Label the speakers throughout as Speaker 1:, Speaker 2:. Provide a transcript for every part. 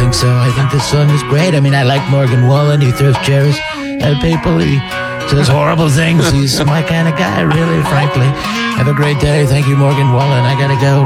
Speaker 1: think so. I think this song is great. I mean, I like Morgan Wallen. He throws chairs at people. He says horrible things. He's my kind of guy, really, frankly. Have a great day. Thank you, Morgan Wallen. I gotta go.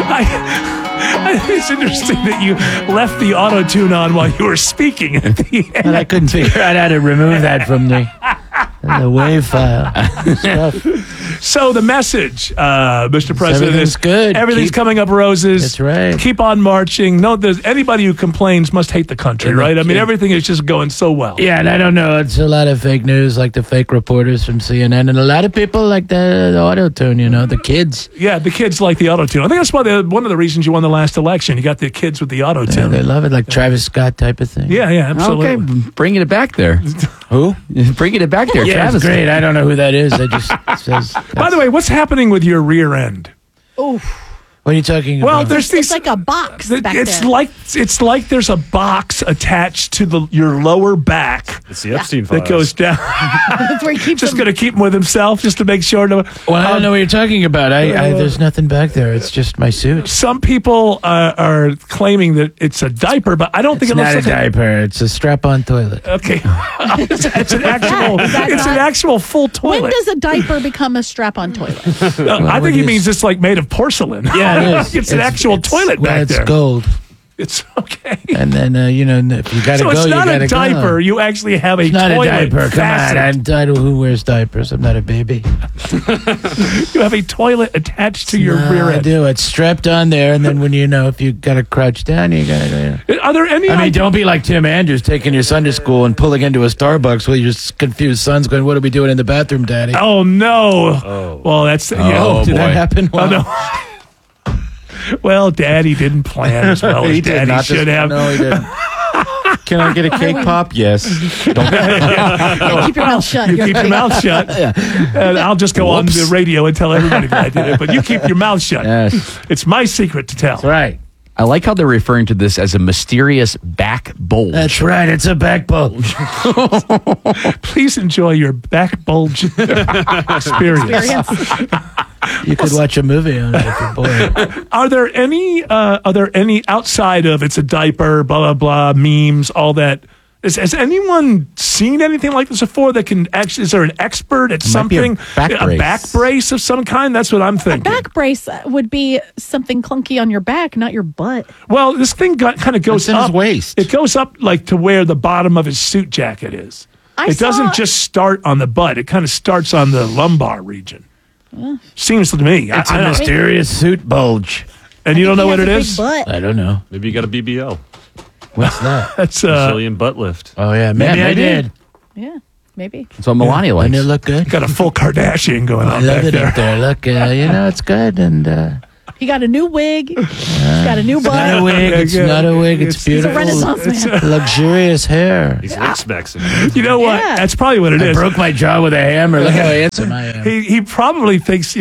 Speaker 2: I think it's interesting that you left the auto-tune on while you were speaking at the end.
Speaker 1: But I couldn't figure out how to remove that from the WAV file.
Speaker 2: So the message, Mr. President,
Speaker 1: Everything's good.
Speaker 2: Everything's coming up roses.
Speaker 1: That's right.
Speaker 2: Keep on marching. No, there's anybody who complains must hate the country, right? I mean, everything is just going so well.
Speaker 1: Yeah, and I don't know. It's a lot of fake news, like the fake reporters from CNN, and a lot of people like the auto-tune, the kids.
Speaker 2: Yeah, the kids like the auto-tune. I think that's why one of the reasons you won the last election. You got the kids with the
Speaker 1: Yeah,
Speaker 2: auto-tune.
Speaker 1: they love it, like Travis Scott type of thing.
Speaker 2: Yeah, absolutely.
Speaker 3: Okay, bringing it back there.
Speaker 1: Who?
Speaker 3: Bringing it back there.
Speaker 1: Yeah,
Speaker 3: Travis.
Speaker 1: it's great. I don't know who that is. I just says.
Speaker 2: By the way, what's happening with your rear end?
Speaker 1: What are you talking about?
Speaker 2: Well, there's these.
Speaker 4: It's like a box back
Speaker 2: It's
Speaker 4: there.
Speaker 2: it's like there's a box attached to your lower back
Speaker 5: It's the Epstein files.
Speaker 2: that goes down.
Speaker 4: That's where he keeps
Speaker 2: Just
Speaker 4: them.
Speaker 2: going to keep him with himself, just to make sure.
Speaker 1: Well, I don't know what you're talking about. There's nothing back there. It's just my suit.
Speaker 2: Some people are claiming that it's a diaper, but I don't think
Speaker 1: It's
Speaker 2: it looks
Speaker 1: not a
Speaker 2: like
Speaker 1: diaper. It's a strap-on toilet.
Speaker 2: Okay, it's an actual.
Speaker 4: Is that
Speaker 2: It's
Speaker 4: not-
Speaker 2: an actual full
Speaker 4: When
Speaker 2: toilet.
Speaker 4: does a diaper become a strap-on toilet?
Speaker 2: I
Speaker 1: what
Speaker 2: think he
Speaker 1: is-
Speaker 2: means it's like made of porcelain.
Speaker 1: Yeah, it is.
Speaker 2: it's an actual toilet
Speaker 1: well,
Speaker 2: back
Speaker 1: it's
Speaker 2: there.
Speaker 1: gold.
Speaker 2: It's okay.
Speaker 1: And then, if you got to
Speaker 2: So
Speaker 1: go,
Speaker 2: it's
Speaker 1: you
Speaker 2: not
Speaker 1: got
Speaker 2: a
Speaker 1: to go.
Speaker 2: diaper. You actually have a
Speaker 1: It's not a
Speaker 2: toilet.
Speaker 1: diaper. Come
Speaker 2: fastened.
Speaker 1: on. Who wears diapers? I'm not a baby.
Speaker 2: You have a toilet attached to your
Speaker 1: No,
Speaker 2: rear
Speaker 1: I
Speaker 2: end.
Speaker 1: do. It's strapped on there, and then when if you got to crouch down, you got to.
Speaker 2: Are there any?
Speaker 1: I mean, don't be like Tim Andrews taking your son to school and pulling into a Starbucks while your confused son's going, "What are we doing in the bathroom, Daddy?"
Speaker 2: Oh no! Well, that's
Speaker 1: Did
Speaker 3: boy.
Speaker 1: that happen?
Speaker 2: Oh, no. Well, Daddy didn't plan as well as Daddy should have.
Speaker 1: No, he didn't.
Speaker 3: Can I get a cake pop? Yes.
Speaker 4: Keep your mouth shut.
Speaker 2: You
Speaker 4: You're
Speaker 2: keep your
Speaker 4: right.
Speaker 2: mouth shut, and I'll just go on the radio and tell everybody that I did it. But you keep your mouth shut.
Speaker 1: Yes.
Speaker 2: It's my secret to tell.
Speaker 1: That's right.
Speaker 3: I like how they're referring to this as a mysterious back bulge.
Speaker 1: That's right. It's a back bulge.
Speaker 2: Please enjoy your back bulge experience.
Speaker 1: You could watch a movie on it if you're bored.
Speaker 2: Are there any outside of it's a diaper, blah blah blah, memes, all that? Has anyone seen anything like this before? That can actually, is there an expert at
Speaker 3: might be a
Speaker 2: something?
Speaker 3: back brace.
Speaker 2: Back brace of some kind? That's what I'm thinking.
Speaker 4: Back brace would be something clunky on your back, not your butt.
Speaker 2: Well, this thing kind of goes
Speaker 3: It's in his
Speaker 2: up.
Speaker 3: waist.
Speaker 2: It goes up like to where the bottom of his suit jacket is. It doesn't just start on the butt. It kind of starts on the lumbar region. Seems to me.
Speaker 1: It's
Speaker 2: I
Speaker 1: a
Speaker 2: don't-
Speaker 1: mysterious suit bulge.
Speaker 2: and you don't know
Speaker 4: He
Speaker 2: what
Speaker 4: has
Speaker 2: it
Speaker 4: a big
Speaker 2: is?
Speaker 4: butt.
Speaker 1: I don't know.
Speaker 5: Maybe you got a BBL.
Speaker 1: What's that?
Speaker 2: That's
Speaker 5: Brazilian butt lift.
Speaker 1: Oh, yeah. Maybe I
Speaker 3: maybe.
Speaker 1: did.
Speaker 4: Yeah, maybe.
Speaker 3: So Melania likes.
Speaker 1: Doesn't it look good?
Speaker 2: got a full Kardashian going
Speaker 1: I
Speaker 2: on
Speaker 1: love
Speaker 2: back
Speaker 1: it
Speaker 2: there.
Speaker 1: up there. Look, it's good. And
Speaker 4: He got a new wig. He's got a new
Speaker 1: not a
Speaker 4: butt.
Speaker 1: wig. It's
Speaker 2: Yeah,
Speaker 1: not a wig. It's
Speaker 2: it's a
Speaker 1: beautiful.
Speaker 4: Renaissance man.
Speaker 1: Luxurious hair.
Speaker 5: He's X-Maxing.
Speaker 2: You know what?
Speaker 4: Yeah.
Speaker 2: That's probably what it
Speaker 1: I
Speaker 2: is.
Speaker 1: broke my jaw with a hammer. Look how handsome I am.
Speaker 2: He probably thinks,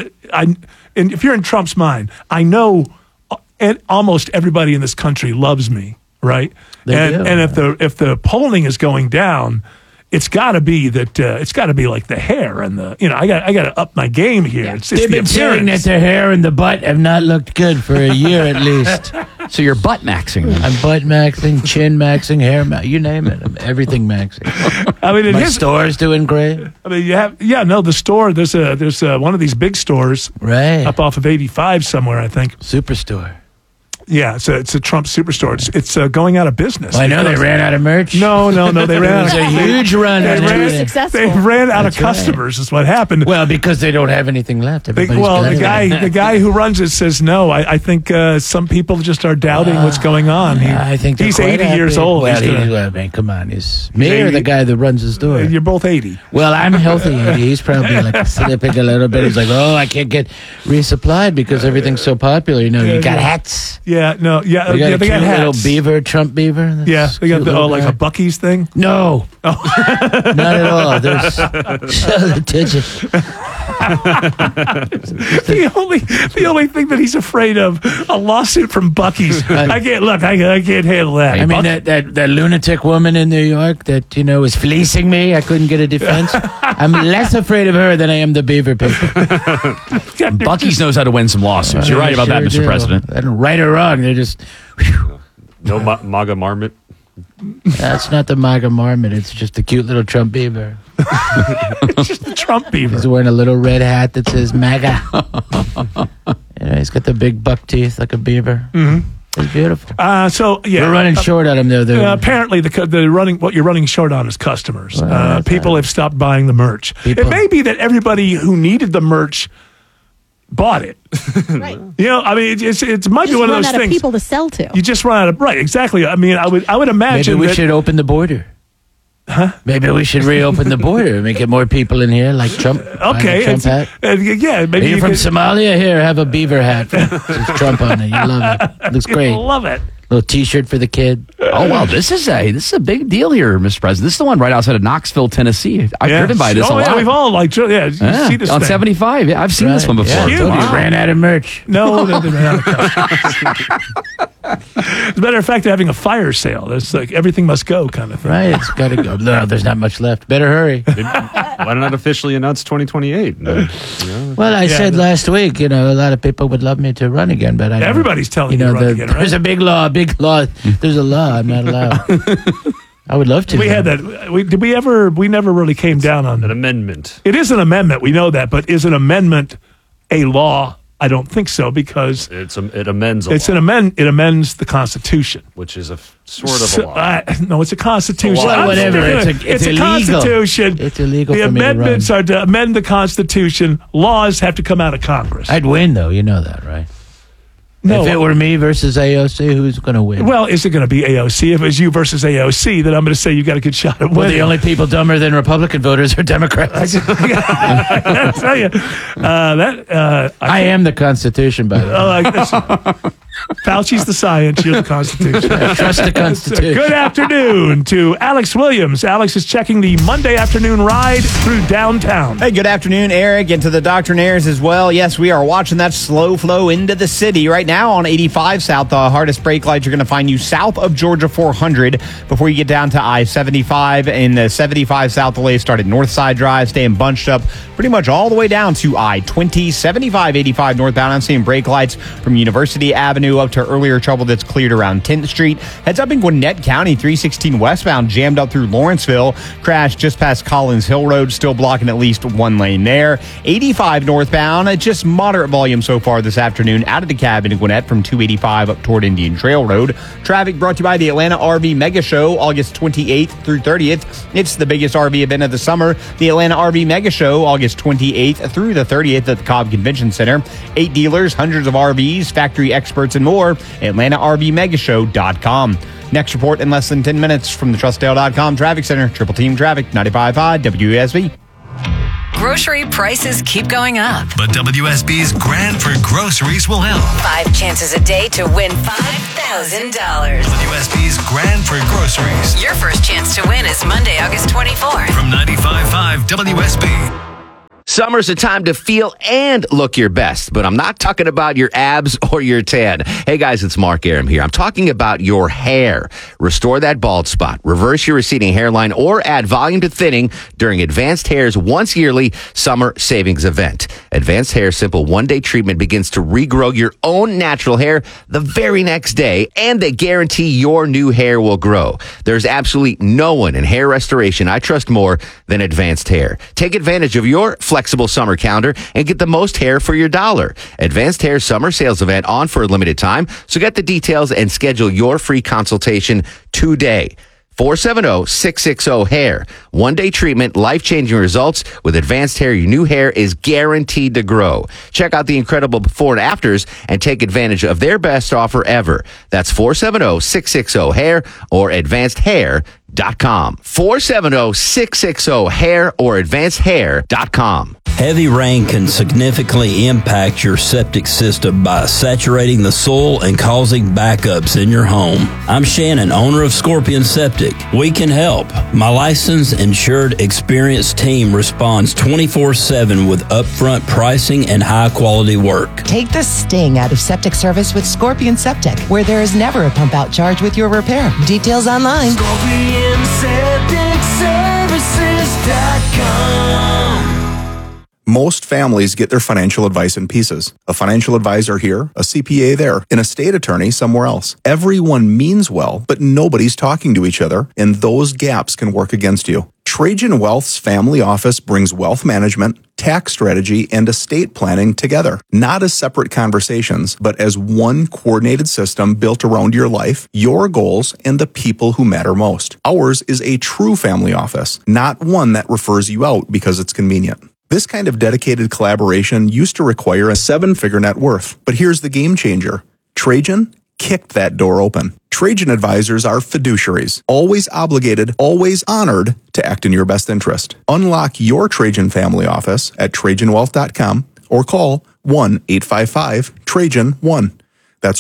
Speaker 2: and if you're in Trump's mind, I know almost everybody in this country loves me, right?
Speaker 1: They
Speaker 2: and
Speaker 1: do.
Speaker 2: and if the polling is going down, it's got to be that it's got to be like the hair and the I got to up my game here. It's
Speaker 1: They've
Speaker 2: the
Speaker 1: been saying that
Speaker 2: appearance.
Speaker 1: the hair and the butt have not looked good for a year at least.
Speaker 3: So you're butt maxing.
Speaker 1: I'm butt maxing, chin maxing, hair maxing, you name it. I'm everything maxing.
Speaker 2: I mean,
Speaker 1: My store's doing great.
Speaker 2: I mean, the store. There's one of these big stores
Speaker 1: Right.
Speaker 2: up off of 85 somewhere, I think.
Speaker 1: Superstore.
Speaker 2: Yeah, it's a Trump superstore. It's going out of business.
Speaker 1: Well, I know they ran out of merch.
Speaker 2: No, they
Speaker 1: It
Speaker 2: ran
Speaker 1: was
Speaker 2: out
Speaker 1: a
Speaker 2: of
Speaker 1: huge run.
Speaker 2: They
Speaker 1: on
Speaker 2: ran-
Speaker 1: everything.
Speaker 4: Successful.
Speaker 2: They ran out
Speaker 1: That's
Speaker 2: of
Speaker 1: right.
Speaker 2: customers. Is what happened.
Speaker 1: Well, because they don't have anything left. Everybody's got everything.
Speaker 2: the guy who runs it says no. I think some people just are doubting what's going on.
Speaker 1: I think they're
Speaker 2: he's
Speaker 1: quite
Speaker 2: 80 years
Speaker 1: happy.
Speaker 2: old.
Speaker 1: Well,
Speaker 2: He's
Speaker 1: I mean, come on. He's me or
Speaker 2: 80.
Speaker 1: the guy that runs his store?
Speaker 2: you're both 80.
Speaker 1: Well, I'm healthy. He's probably like slipping a little bit. He's like, oh, I can't get resupplied because everything's so popular. You know, you got hats.
Speaker 2: Yeah, no, yeah,
Speaker 1: We got
Speaker 2: yeah
Speaker 1: a
Speaker 2: they
Speaker 1: cute
Speaker 2: got
Speaker 1: little
Speaker 2: hats.
Speaker 1: beaver, Trump beaver. That's
Speaker 2: Yeah, they got
Speaker 1: cute little
Speaker 2: like
Speaker 1: guy.
Speaker 2: a Buc-ee's thing.
Speaker 1: No, not at all. There's so litigious.
Speaker 2: The only thing that he's afraid of, a lawsuit from Buc-ee's. I can't handle that.
Speaker 1: I mean, that lunatic woman in New York that, was fleecing me. I couldn't get a defense. I'm less afraid of her than I am the beaver people.
Speaker 3: Buc-ee's knows how to win some lawsuits. You're right about that,
Speaker 1: Sure
Speaker 3: Mr.
Speaker 1: do.
Speaker 3: President.
Speaker 1: And right or wrong, they're just... whew.
Speaker 5: No MAGA marmot.
Speaker 1: That's not the MAGA marmot. It's just a cute little Trump beaver.
Speaker 2: It's just the Trump beaver.
Speaker 1: He's wearing a little red hat that says MAGA. He's got the big buck teeth like a beaver.
Speaker 2: Mm-hmm.
Speaker 1: It's beautiful.
Speaker 2: We're
Speaker 1: running short on him though.
Speaker 2: Apparently, what you're running short on is customers.
Speaker 1: Well,
Speaker 2: people have stopped buying the merch.
Speaker 1: People-
Speaker 2: It may be that everybody who needed the merch bought it.
Speaker 4: Right.
Speaker 2: I mean, it might be
Speaker 4: Just
Speaker 2: one of
Speaker 4: run
Speaker 2: those
Speaker 4: out of
Speaker 2: things.
Speaker 4: people to sell to.
Speaker 2: You just run out of exactly. I mean, I would imagine
Speaker 1: Maybe we
Speaker 2: that
Speaker 1: should open the border. Maybe we should reopen the border and get more people in here, like Trump.
Speaker 2: okay,
Speaker 1: Trump hat.
Speaker 2: yeah, maybe
Speaker 1: Are you
Speaker 2: you
Speaker 1: from
Speaker 2: could-
Speaker 1: Somalia? Here, have a beaver hat. There's Trump on it. You love it. Looks great.
Speaker 2: Love it.
Speaker 1: Little T-shirt for the kid.
Speaker 3: Oh wow, this is a big deal here, Mr. President. This is the one right outside of Knoxville, Tennessee. I've driven by this a lot.
Speaker 2: Yeah, we've all you see this
Speaker 3: on
Speaker 2: thing.
Speaker 3: 75. Yeah, I've seen this one before.
Speaker 1: Yeah, I
Speaker 2: Huge.
Speaker 1: told you, ran out of merch.
Speaker 2: No, they ran out of customers. As a matter of fact, they're having a fire sale. It's like everything must go kind of thing.
Speaker 1: Right, it's got to go. No, there's not much left. Better hurry.
Speaker 5: Why not officially announce 2028?
Speaker 1: Well, I said last week, a lot of people would love me to run again, but I know,
Speaker 2: Everybody's telling you to run again, right?
Speaker 1: There's a big law. There's a law. I'm not allowed. I would love to.
Speaker 2: We had that. We never really came down on
Speaker 5: An
Speaker 2: that.
Speaker 5: amendment.
Speaker 2: It is an amendment. We know that, but is an amendment a law? I don't think so because
Speaker 5: It amends a
Speaker 2: it's
Speaker 5: law,
Speaker 2: it amends the Constitution.
Speaker 5: which is a sort of a law.
Speaker 2: No, it's a Constitution.
Speaker 1: Well,
Speaker 2: I'm
Speaker 1: whatever.
Speaker 2: sticking
Speaker 1: It's
Speaker 2: with it. It's a
Speaker 1: illegal.
Speaker 2: Constitution.
Speaker 1: It's illegal
Speaker 2: The
Speaker 1: for me to
Speaker 2: amendments
Speaker 1: run.
Speaker 2: are to amend the Constitution. Laws have to come out of Congress.
Speaker 1: I'd win, though. You know that, right?
Speaker 2: No.
Speaker 1: If it were me versus AOC, who's going to win?
Speaker 2: Well, is it going to be AOC? If it was you versus AOC, then I'm going to say you got a good shot at
Speaker 1: Well,
Speaker 2: winning.
Speaker 1: the only people dumber than Republican voters are Democrats.
Speaker 2: I tell you,
Speaker 1: I am the Constitution, by the way.
Speaker 2: listen, Fauci's the science, you're the Constitution.
Speaker 1: Trust the Constitution.
Speaker 2: Good afternoon to Alex Williams. Alex is checking the Monday afternoon ride through downtown.
Speaker 6: Hey, good afternoon, Eric, and to the Doctrinaires as well. Yes, we are watching that slow flow into the city right now on 85 South. The hardest brake lights are going to find you south of Georgia 400 before you get down to I-75. In the 75 South, delays start at Northside Drive, staying bunched up pretty much all the way down to I-20. 75, 85 northbound. I'm seeing brake lights from University Avenue up to earlier trouble that's cleared around 10th Street. Heads up in Gwinnett County, 316 westbound, jammed up through Lawrenceville. Crash just past Collins Hill Road, still blocking at least one lane there. 85 northbound, just moderate volume so far this afternoon out of DeKalb into Gwinnett from 285 up toward Indian Trail Road. Traffic brought to you by the Atlanta RV Mega Show, August 28th through 30th. It's the biggest RV event of the summer. The Atlanta RV Mega Show, August 28th through the 30th at the Cobb Convention Center. 8 dealers, hundreds of RVs, factory experts, and more. AtlantaRVMegashow.com. Next report in less than 10 minutes from the TrustDale.com Traffic Center. Triple Team Traffic, 95.5 WSB.
Speaker 7: Grocery prices keep going up.
Speaker 8: But WSB's Grand for Groceries will help.
Speaker 7: 5 chances a day to win $5,000.
Speaker 8: WSB's Grand for Groceries
Speaker 7: Your first chance to win is Monday, August 24th.
Speaker 8: from 95.5 WSB.
Speaker 9: Summer's a time to feel and look your best, but I'm not talking about your abs or your tan. Hey guys, it's Mark Aram here. I'm talking about your hair. Restore that bald spot, reverse your receding hairline, or add volume to thinning during Advanced Hair's once yearly summer savings event. Advanced Hair Simple one-day treatment begins to regrow your own natural hair the very next day, and they guarantee your new hair will grow. There's absolutely no one in hair restoration I trust more than Advanced Hair. Take advantage of your flexible summer calendar and get the most hair for your dollar. Advanced Hair Summer Sales Event on for a limited time, so get the details and schedule your free consultation today. 470-660-HAIR. One-day treatment, life-changing results. With Advanced Hair, your new hair is guaranteed to grow. Check out the incredible before and afters and take advantage of their best offer ever. That's 470-660-HAIR or AdvancedHair.com. 470-660-HAIR or AdvancedHair.com.
Speaker 10: Heavy rain can significantly impact your septic system by saturating the soil and causing backups in your home. I'm Shannon, owner of Scorpion Septic. We can help. My licensed, insured, experienced team responds 24/7 with upfront pricing and high-quality work.
Speaker 11: Take the sting out of septic service with Scorpion Septic, where there is never a pump-out charge with your repair. Details online.
Speaker 12: ScorpionSepticServices.com. Most families get their financial advice in pieces. A financial advisor here, a CPA there, an estate attorney somewhere else. Everyone means well, but nobody's talking to each other, and those gaps can work against you. Trajan Wealth's family office brings wealth management, tax strategy, and estate planning together, not as separate conversations, but as one coordinated system built around your life, your goals, and the people who matter most. Ours is a true family office, not one that refers you out because it's convenient. This kind of dedicated collaboration used to require a 7-figure net worth, but here's the game changer. Trajan kicked that door open. Trajan advisors are fiduciaries, always obligated, always honored to act in your best interest. Unlock your Trajan family office at TrajanWealth.com or call 1-855-TRAJAN-1. That's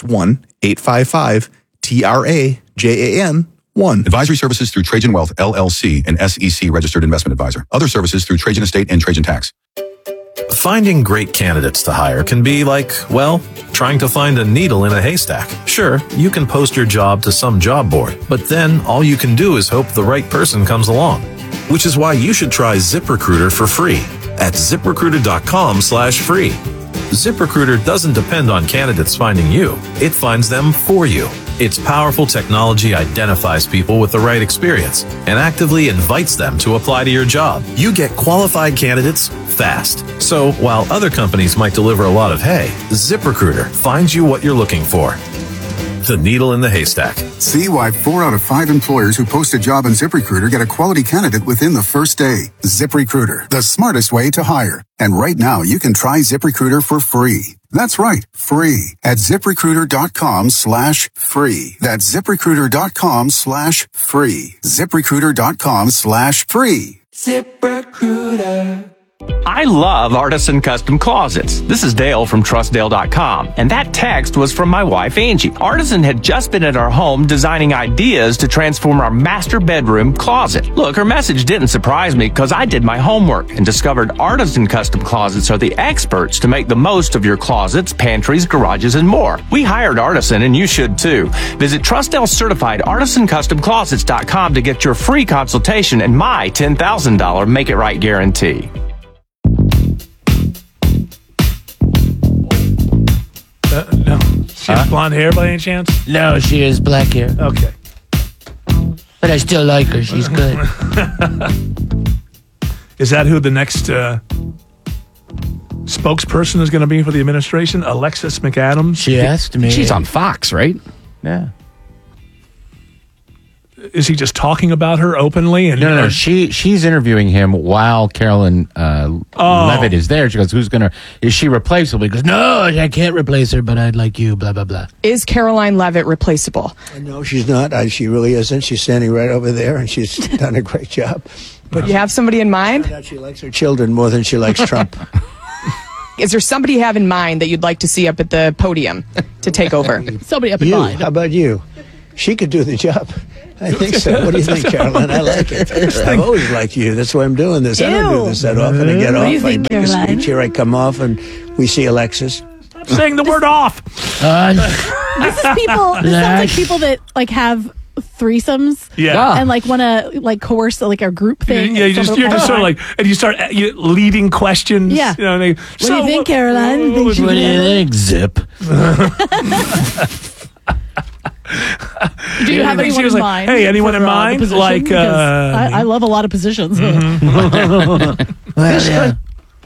Speaker 12: 1-855-TRAJAN-1.
Speaker 13: Advisory services through Trajan Wealth, LLC, an SEC registered investment advisor. Other services through Trajan Estate and Trajan Tax.
Speaker 14: Finding great candidates to hire can be like, well, trying to find a needle in a haystack. Sure, you can post your job to some job board, but then all you can do is hope the right person comes along. Which is why you should try ZipRecruiter for free at ZipRecruiter.com/free. ZipRecruiter doesn't depend on candidates finding you. It finds them for you. Its powerful technology identifies people with the right experience and actively invites them to apply to your job. You get qualified candidates fast. So while other companies might deliver a lot of hay, ZipRecruiter finds you what you're looking for. The needle in the haystack.
Speaker 15: See why 4 out of 5 employers who post a job on ZipRecruiter get a quality candidate within the first day. ZipRecruiter, the smartest way to hire. And right now, you can try ZipRecruiter for free. That's right, free at ZipRecruiter.com/free. That's ZipRecruiter.com/free. ZipRecruiter.com/free.
Speaker 16: ZipRecruiter. I love Artisan Custom Closets. This is Dale from TrustDale.com, and that text was from my wife, Angie. Artisan had just been at our home designing ideas to transform our master bedroom closet. Look, her message didn't surprise me because I did my homework and discovered Artisan Custom Closets are the experts to make the most of your closets, pantries, garages, and more. We hired Artisan, and you should too. Visit TrustDale certified ArtisanCustomClosets.com to get your free consultation and my $10,000 Make It Right guarantee.
Speaker 2: No. She has blonde hair by any chance?
Speaker 1: No, she has black hair.
Speaker 2: Okay.
Speaker 1: But I still like her. She's good.
Speaker 2: Is that who the next spokesperson is going to be for the administration? Alexis McAdams?
Speaker 1: She asked me.
Speaker 3: She's on Fox, right?
Speaker 1: Yeah.
Speaker 2: Is he just talking about her openly? And
Speaker 17: No. She's interviewing him while Carolyn Levitt is there. She goes, is she replaceable? He goes,
Speaker 1: No, I can't replace her, but I'd like you, blah, blah, blah.
Speaker 18: Is Caroline Levitt replaceable?
Speaker 19: No, she's not. She really isn't. She's standing right over there, and she's done a great job.
Speaker 18: But you have somebody in mind?
Speaker 19: She likes her children more than she likes Trump.
Speaker 18: Is there somebody you have in mind that you'd like to see up at the podium to take over?
Speaker 4: Somebody up in mind.
Speaker 19: How about you? She could do the job. I think so. What do you think, Caroline? I like it. I've always liked you. That's why I'm doing this. I don't do this that often. I get off. I make a speech here. I come off, and we see Alexis.
Speaker 2: Stop saying the word off.
Speaker 4: This sounds like people that have threesomes.
Speaker 2: Yeah.
Speaker 4: And want to coerce a group thing.
Speaker 2: Yeah, you're just sort of and you start leading questions.
Speaker 4: Yeah.
Speaker 2: You know,
Speaker 4: what do you think, Caroline?
Speaker 1: What do you think, Zip?
Speaker 4: Do you have anyone in mind?
Speaker 2: Hey, anyone in mind?
Speaker 4: I love a lot of positions.
Speaker 1: Well, yeah.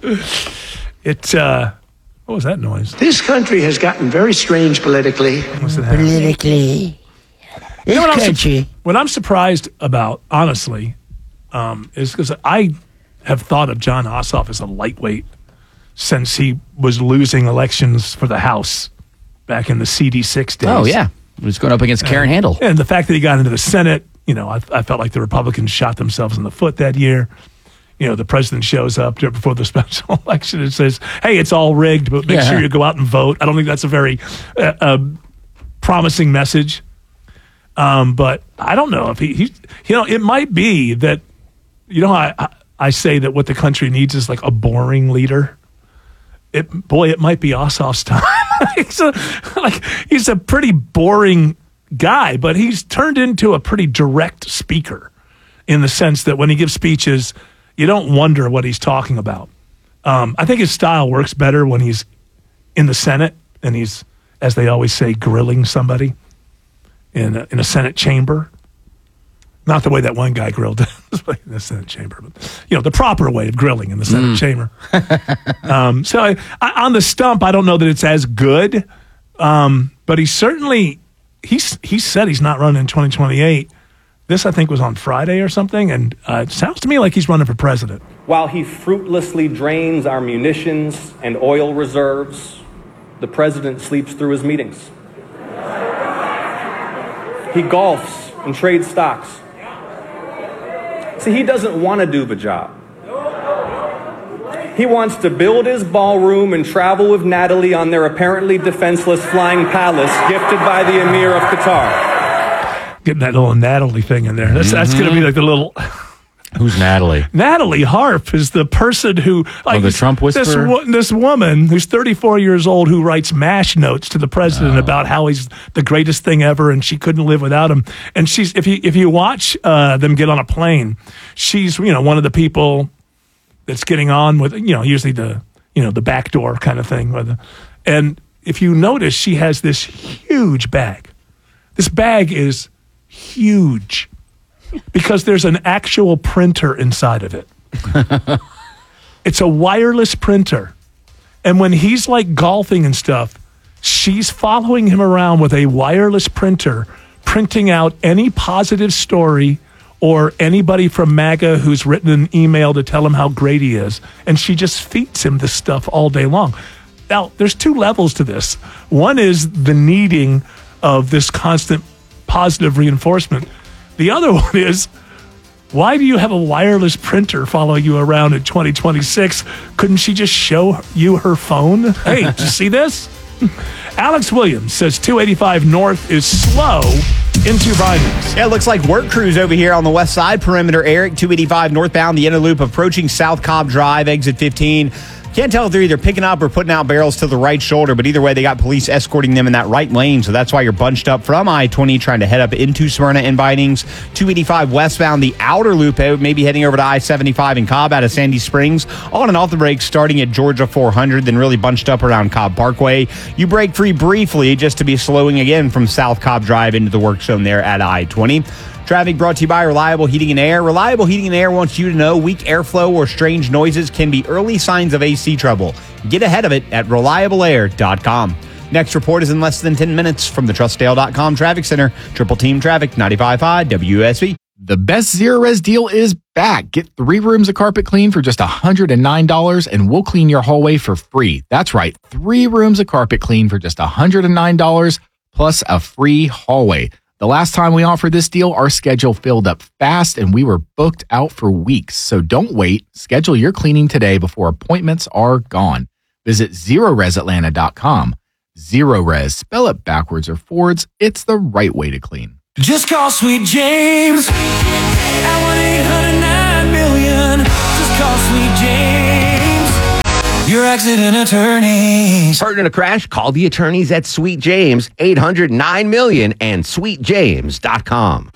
Speaker 2: What was that noise?
Speaker 19: This country has gotten very strange politically.
Speaker 1: Politically.
Speaker 2: What I'm surprised about, honestly, is because I have thought of John Ossoff as a lightweight since he was losing elections for the House back in the CD6 days.
Speaker 3: Oh, yeah. He was going up against Karen Handel.
Speaker 2: And the fact that he got into the Senate, I felt like the Republicans shot themselves in the foot that year. The president shows up before the special election and says, hey, it's all rigged, but make sure you go out and vote. I don't think that's a very promising message. But I don't know if he it might be that, I say that what the country needs is a boring leader. It might be Ossoff's time. He's a pretty boring guy, but he's turned into a pretty direct speaker in the sense that when he gives speeches, you don't wonder what he's talking about. I think his style works better when he's in the Senate and he's, as they always say, grilling somebody in a Senate chamber. Not the way that one guy grilled in the Senate chamber, but the proper way of grilling in the Senate chamber. So on the stump, I don't know that it's as good, but he certainly he said he's not running in 2028. This, I think, was on Friday or something, and it sounds to me like he's running for president.
Speaker 20: While he fruitlessly drains our munitions and oil reserves, the president sleeps through his meetings. He golfs and trades stocks. See, he doesn't want to do the job. He wants to build his ballroom and travel with Natalie on their apparently defenseless flying palace gifted by the Emir of Qatar.
Speaker 2: Getting that little Natalie thing in there. That's going to be like the little...
Speaker 17: Who's Natalie?
Speaker 2: Natalie Harp is the person who...
Speaker 17: the Trump whisperer?
Speaker 2: This woman who's 34 years old who writes MASH notes to the president about how he's the greatest thing ever and she couldn't live without him. And she's if you watch them get on a plane, she's one of the people that's getting on with usually the back door kind of thing. And if you notice, she has this huge bag. This bag is huge. Because there's an actual printer inside of it. It's a wireless printer. And when he's like golfing and stuff, she's following him around with a wireless printer, printing out any positive story or anybody from MAGA who's written an email to tell him how great he is. And she just feeds him this stuff all day long. Now, there's two levels to this. One is the needing of this constant positive reinforcement. The other one is, why do you have a wireless printer following you around in 2026? Couldn't she just show you her phone? Hey, did you see this? Alex Williams says 285 North is slow into Vinings.
Speaker 6: Yeah, it looks like work crews over here on the west side. Perimeter Eric, 285 northbound, the inner loop approaching South Cobb Drive, exit 15. Can't tell if they're either picking up or putting out barrels to the right shoulder, but either way, they got police escorting them in that right lane, so that's why you're bunched up from I-20 trying to head up into Smyrna and Vinings. 285 westbound, the outer loop, maybe heading over to I-75 in Cobb out of Sandy Springs. On and off the brakes starting at Georgia 400, then really bunched up around Cobb Parkway. You break free briefly just to be slowing again from South Cobb Drive into the work zone there at I-20. Traffic brought to you by Reliable Heating and Air. Reliable Heating and Air wants you to know weak airflow or strange noises can be early signs of AC trouble. Get ahead of it at reliableair.com. Next report is in less than 10 minutes from the TrustDale.com Traffic Center. Triple Team Traffic, 95.5 WSB.
Speaker 21: The best Zero Res deal is back. Get 3 rooms of carpet clean for just $109 and we'll clean your hallway for free. That's right, 3 rooms of carpet clean for just $109 plus a free hallway. The last time we offered this deal, our schedule filled up fast and we were booked out for weeks. So don't wait. Schedule your cleaning today before appointments are gone. Visit ZeroResAtlanta.com. Zero Res, spell it backwards or forwards. It's the right way to clean.
Speaker 22: Just call Sweet James at 1-800-9-million. Just call Sweet James. Your accident attorneys.
Speaker 9: Hurt in a crash? Call the attorneys at Sweet James, 800-9-million and sweetjames.com.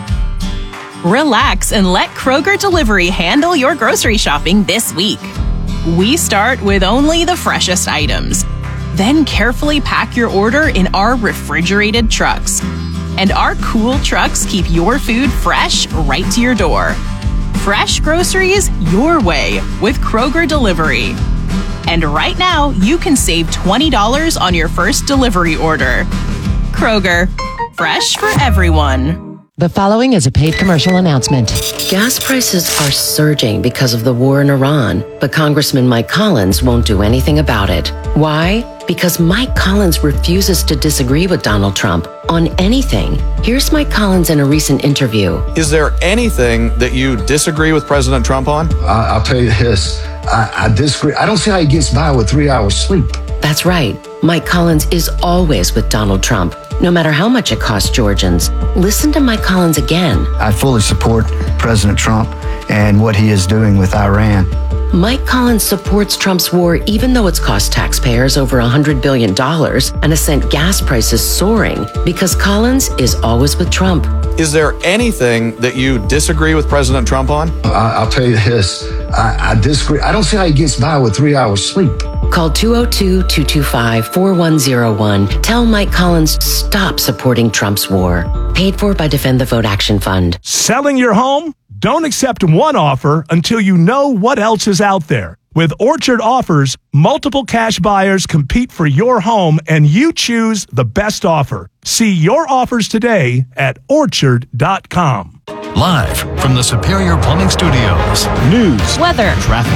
Speaker 23: Relax and let Kroger Delivery handle your grocery shopping this week. We start with only the freshest items. Then carefully pack your order in our refrigerated trucks. And our cool trucks keep your food fresh right to your door. Fresh groceries your way with Kroger Delivery. And right now, you can save $20 on your first delivery order. Kroger, fresh for everyone.
Speaker 11: The following is a paid commercial announcement.
Speaker 24: Gas prices are surging because of the war in Iran, but Congressman Mike Collins won't do anything about it. Why? Because Mike Collins refuses to disagree with Donald Trump on anything. Here's Mike Collins in a recent interview.
Speaker 25: Is there anything that you disagree with President Trump on?
Speaker 26: I'll tell you this. I disagree. I don't see how he gets by with 3 hours sleep.
Speaker 24: That's right. Mike Collins is always with Donald Trump, no matter how much it costs Georgians. Listen to Mike Collins again.
Speaker 26: I fully support President Trump and what he is doing with Iran.
Speaker 24: Mike Collins supports Trump's war even though it's cost taxpayers over $100 billion and has sent gas prices soaring because Collins is always with Trump.
Speaker 25: Is there anything that you disagree with President Trump on?
Speaker 26: I'll tell you this. I disagree. I don't see how he gets by with 3 hours sleep.
Speaker 24: Call 202-225-4101. Tell Mike Collins stop supporting Trump's war. Paid for by Defend the Vote Action Fund.
Speaker 2: Selling your home? Don't accept one offer until you know what else is out there. With Orchard Offers, multiple cash buyers compete for your home and you choose the best offer. See your offers today at Orchard.com.
Speaker 5: Live from the Superior Plumbing Studios. News,
Speaker 4: weather,
Speaker 5: traffic.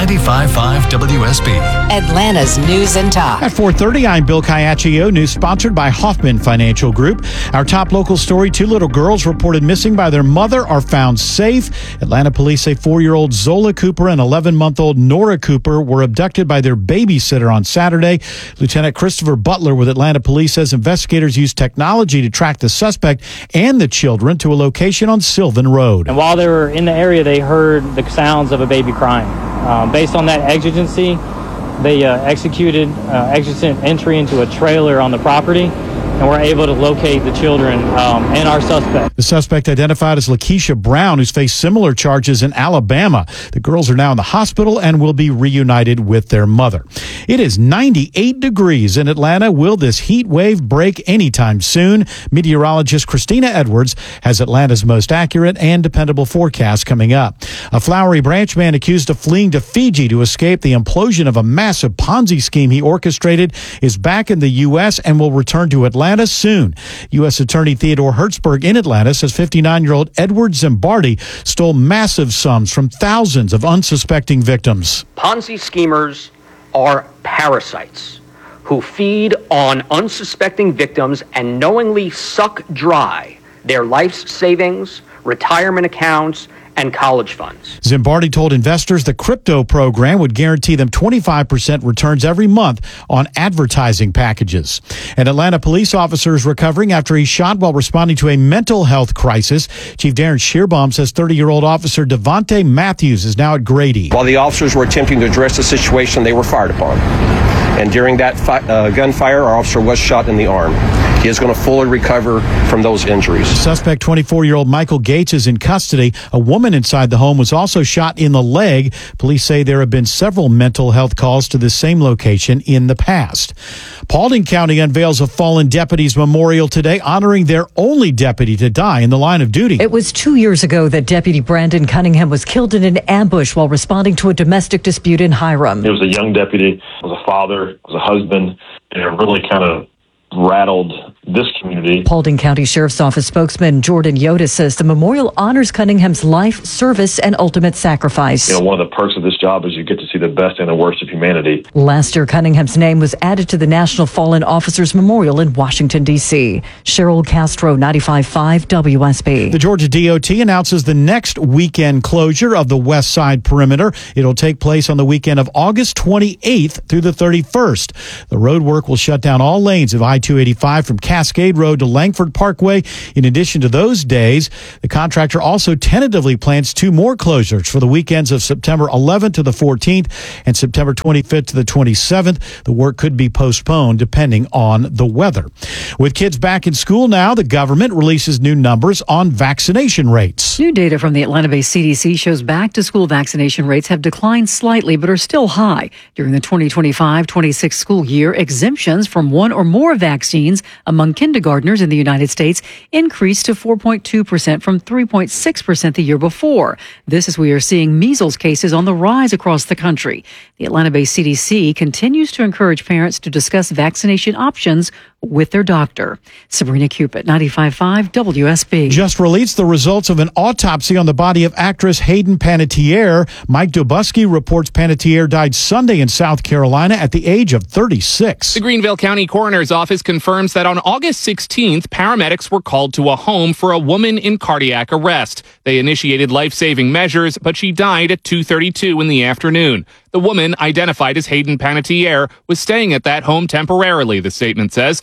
Speaker 5: 95.5 WSB.
Speaker 11: Atlanta's News and Talk.
Speaker 7: At 4:30, I'm Bill Caiaccio. News sponsored by Hoffman Financial Group. Our top local story, 2 little girls reported missing by their mother are found safe. Atlanta police say 4-year-old Zola Cooper and 11-month-old Nora Cooper were abducted by their babysitter on Saturday. Lieutenant Christopher Butler with Atlanta Police says investigators used technology to track the suspect and the children to a location on Sylvan Road.
Speaker 8: And while they were in the area, they heard the sounds of a baby crying. Based on that exigency, they executed exigent entry into a trailer on the property and were able to locate the children and our suspect.
Speaker 7: The suspect identified as Lakeisha Brown, who's faced similar charges in Alabama. The girls are now in the hospital and will be reunited with their mother. It is 98 degrees in Atlanta. Will this heat wave break anytime soon? Meteorologist Christina Edwards has Atlanta's most accurate and dependable forecast coming up. A Flowery Branch man accused of fleeing to Fiji to escape the implosion of a massive Ponzi scheme he orchestrated is back in the U.S. and will return to Atlanta soon. U.S. Attorney Theodore Hertzberg in Atlanta says 59-year-old Edward Zimbardi stole massive sums from thousands of unsuspecting victims.
Speaker 10: Ponzi schemers are parasites who feed on unsuspecting victims and knowingly suck dry their life's savings, retirement accounts, and college funds.
Speaker 7: Zimbardi told investors the crypto program would guarantee them 25% returns every month on advertising packages. An Atlanta police officer is recovering after he shot while responding to a mental health crisis. Chief Darren Shearbaum says 30-year-old officer Devontae Matthews is now at Grady.
Speaker 12: While the officers were attempting to address the situation, they were fired upon. And during that gunfire, our officer was shot in the arm. He is going to fully recover from those injuries.
Speaker 7: Suspect 24-year-old Michael Gates is in custody. A woman inside the home was also shot in the leg. Police say there have been several mental health calls to the same location in the past. Paulding County unveils a fallen deputy's memorial today, honoring their only deputy to die in the line of duty.
Speaker 13: It was 2 years ago that Deputy Brandon Cunningham was killed in an ambush while responding to a domestic dispute in Hiram.
Speaker 27: He was a young deputy, was a father, was a husband, and it really kind of rattled this community.
Speaker 13: Paulding County Sheriff's Office spokesman Jordan Yoda says the memorial honors Cunningham's life, service, and ultimate sacrifice.
Speaker 27: One of the perks of this job is you get to see the best and the worst of humanity.
Speaker 13: Last year, Cunningham's name was added to the National Fallen Officers Memorial in Washington, D.C. Cheryl Castro, 95.5 WSB.
Speaker 7: The Georgia DOT announces the next weekend closure of the West Side Perimeter. It'll take place on the weekend of August 28th through the 31st. The road work will shut down all lanes of I-285 from Cascade Road to Langford Parkway. In addition to those days, the contractor also tentatively plans 2 more closures for the weekends of September 11th to the 14th and September 25th to the 27th. The work could be postponed depending on the weather. With kids back in school now, the government releases new numbers on vaccination rates.
Speaker 13: New data from the Atlanta-based CDC shows back-to-school vaccination rates have declined slightly but are still high. During the 2025-26 school year, exemptions from 1 or more vaccines among kindergartners in the United States increased to 4.2% from 3.6% the year before. This as we are seeing measles cases on the rise across the country. The Atlanta-based CDC continues to encourage parents to discuss vaccination options with their doctor. Sabrina Cupid, 95.5 WSB.
Speaker 7: Just released the results of an autopsy on the body of actress Hayden Panettiere. Mike Dobusky reports Panettiere died Sunday in South Carolina at the age of 36.
Speaker 28: The Greenville County Coroner's Office confirms that on August 16th, paramedics were called to a home for a woman in cardiac arrest. They initiated life-saving measures, but she died at 2:32 in the afternoon. The woman, identified as Hayden Panettiere, was staying at that home temporarily, the statement says.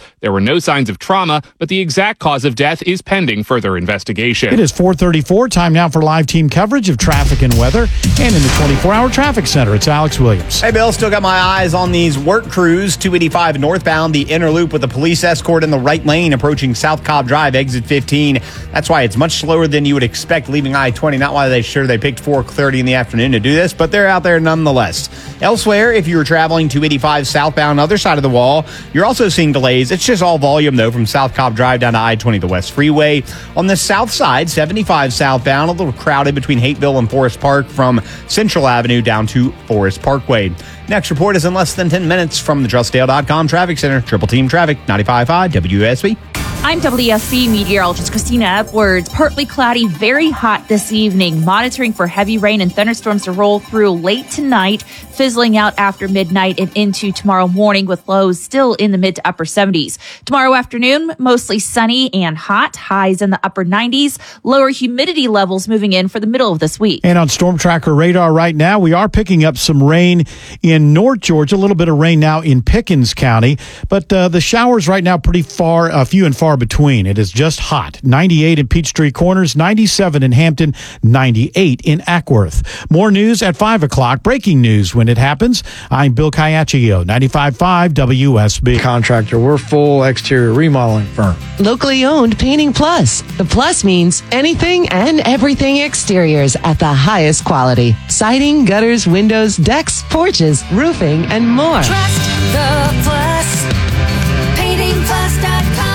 Speaker 28: There were no signs of trauma, but the exact cause of death is pending further investigation.
Speaker 7: It is 4:34. Time now for live team coverage of traffic and weather. And in the 24-hour traffic center, it's Alex Williams.
Speaker 6: Hey, Bill, still got my eyes on these work crews. 285 northbound, the inner loop with a police escort in the right lane approaching South Cobb Drive, exit 15. That's why it's much slower than you would expect leaving I-20. Not why they picked 4:30 in the afternoon to do this, but they're out there nonetheless. Elsewhere, if you were traveling 285 southbound, other side of the wall, you're also seeing delays. It's just all volume, though, from South Cobb Drive down to I-20, the West Freeway. On the south side, 75 southbound, a little crowded between Hateville and Forest Park from Central Avenue down to Forest Parkway. Next report is in less than 10 minutes from the TrustDale.com Traffic Center. Triple Team Traffic, 95.5 WSB.
Speaker 1: I'm WSB meteorologist Christina Edwards. Partly cloudy, very hot this evening. Monitoring for heavy rain and thunderstorms to roll through late tonight, fizzling out after midnight and into tomorrow morning with lows still in the mid to upper 70s. Tomorrow afternoon, mostly sunny and hot, highs in the upper 90s. Lower humidity levels moving in for the middle of this week.
Speaker 7: And on Storm Tracker radar right now, we are picking up some rain in North Georgia, a little bit of rain now in Pickens County, but the showers right now pretty few and far between. It is just hot. 98 in Peachtree Corners, 97 in Hampton, 98 in Ackworth. More news at 5 o'clock. Breaking news when it happens. I'm Bill Caiaccio, 95.5 WSB.
Speaker 3: Contractor. We're full exterior remodeling firm.
Speaker 11: Locally owned Painting Plus. The plus means anything and everything exteriors at the highest quality. Siding, gutters, windows, decks, porches, roofing, and more.
Speaker 22: Trust the Plus. PaintingPlus.com.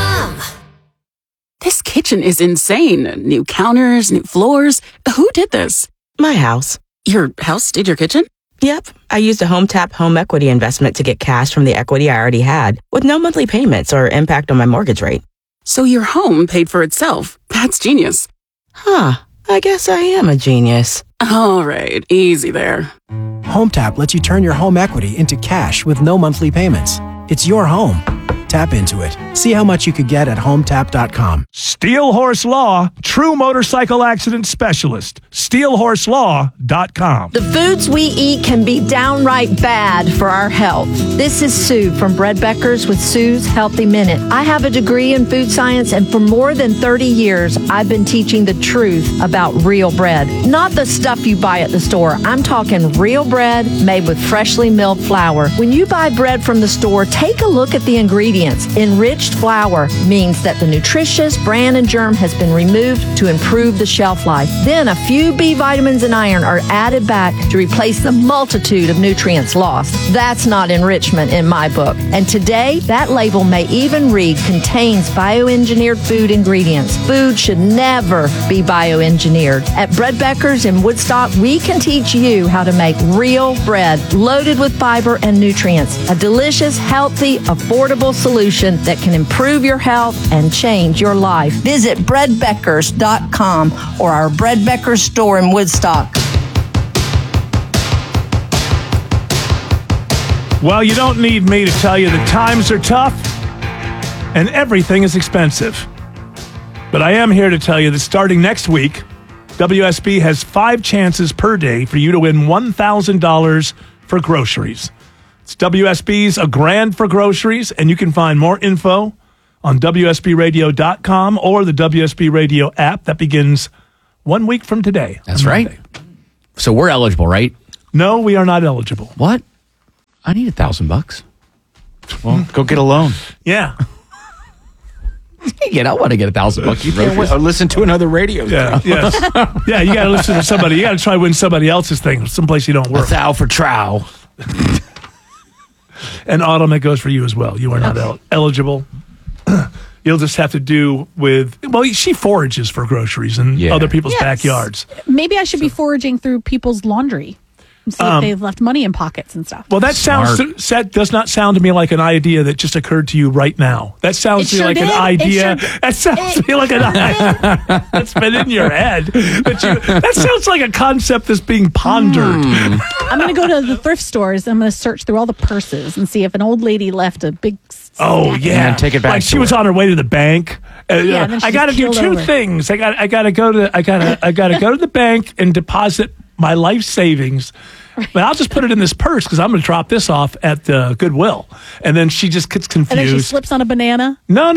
Speaker 14: This kitchen is insane. New counters, new floors. Who did this?
Speaker 15: My house.
Speaker 14: Your house did your kitchen?
Speaker 15: Yep. I used a HomeTap home equity investment to get cash from the equity I already had with no monthly payments or impact on my mortgage rate.
Speaker 14: So your home paid for itself. That's genius.
Speaker 15: Huh. I guess I am a genius.
Speaker 14: All right. Easy there.
Speaker 16: HomeTap lets you turn your home equity into cash with no monthly payments. It's your home. Tap into it. See how much you could get at HomeTap.com.
Speaker 2: Steel Horse Law, true motorcycle accident specialist. SteelHorseLaw.com.
Speaker 18: The foods we eat can be downright bad for our health. This is Sue from Bread Beckers with Sue's Healthy Minute. I have a degree in food science, and for more than 30 years, I've been teaching the truth about real bread. Not the stuff you buy at the store. I'm talking real bread made with freshly milled flour. When you buy bread from the store, take a look at the ingredients. Enriched flour means that the nutritious bran and germ has been removed to improve the shelf life. Then a few B vitamins and iron are added back to replace the multitude of nutrients lost. That's not enrichment in my book. And today, that label may even read contains bioengineered food ingredients. Food should never be bioengineered. At Bread Beckers in Woodstock, we can teach you how to make real bread loaded with fiber and nutrients. A delicious, healthy, affordable solution that can improve your health and change your life. Visit breadbeckers.com or our Bread Beckers store in Woodstock.
Speaker 2: Well, you don't need me to tell you the times are tough and everything is expensive. But I am here to tell you that starting next week, WSB has 5 chances per day for you to win $1,000 for groceries. It's WSB's A Grand for Groceries, and you can find more info on WSBradio.com or the WSB Radio app. That begins 1 week from today.
Speaker 17: That's right. So we're eligible, right?
Speaker 2: No, we are not eligible.
Speaker 17: What? I need $1,000. Well, go get a loan.
Speaker 2: Yeah.
Speaker 17: I want to get $1,000. You can't wait, or listen to another radio.
Speaker 2: Yeah, yes. Yeah, you got to listen to somebody. You got to try to win somebody else's thing, someplace you don't work.
Speaker 17: $1,000 for trow.
Speaker 2: And Autumn, it goes for you as well. You are not eligible. You'll just have to do with, well, she forages for groceries in other people's backyards.
Speaker 4: Maybe I should be foraging through people's laundry and see if they've left money in pockets and stuff.
Speaker 2: Well, that does not sound to me like an idea that just occurred to you right now. That sounds to me like an idea. That sounds to me like an idea that's been in your head. That sounds like a concept that's being pondered.
Speaker 4: I'm going to go to the thrift stores. I'm going to search through all the purses and see if an old lady left a big stack.
Speaker 2: Yeah,
Speaker 17: and take it back.
Speaker 2: Like she was on her way to the bank.
Speaker 4: And
Speaker 2: I got to do two things. I got to go to the bank and deposit my life savings. But I'll just put it in this purse because I'm going to drop this off at Goodwill. And then she just gets confused.
Speaker 4: And then she slips on a banana?
Speaker 2: No.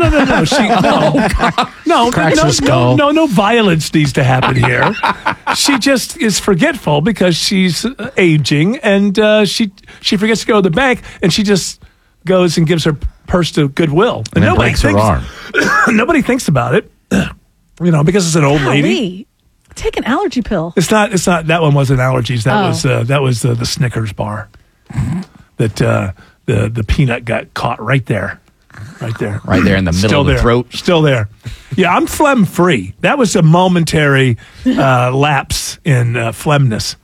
Speaker 2: No violence needs to happen here. She just is forgetful because she's aging, and she forgets to go to the bank, and she just goes and gives her purse to Goodwill.
Speaker 17: And then breaks her arm.
Speaker 2: Nobody thinks about it, because it's an old lady.
Speaker 4: Take an allergy pill.
Speaker 2: It's not. That one wasn't allergies. That was the Snickers bar. That the peanut got caught right there. Right there
Speaker 17: in the middle of the throat.
Speaker 2: Still there. Yeah, I'm phlegm free. That was a momentary lapse in phlegmness.